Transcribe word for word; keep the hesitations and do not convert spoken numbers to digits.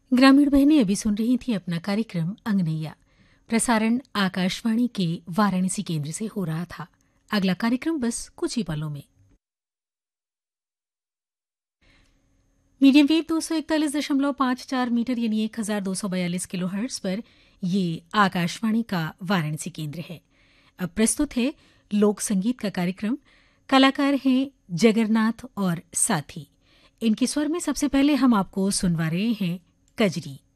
ग्रामीण बहनें अभी सुन रही थी अपना कार्यक्रम अंगनैया। प्रसारण आकाशवाणी के वाराणसी केंद्र से हो रहा था। अगला कार्यक्रम बस कुछ ही पलों में। मीडियम वेव दो सौ इकतालीस दशमलव पाँच चार मीटर यानी एक हजार दो सौ बयालीस किलो हर्ट्ज पर ये आकाशवाणी का वाराणसी केंद्र है। अब प्रस्तुत है लोक संगीत का कार्यक्रम। कलाकार हैं जगन्नाथ और साथी। इनके स्वर में सबसे पहले हम आपको सुनवा रहे हैं कजरी।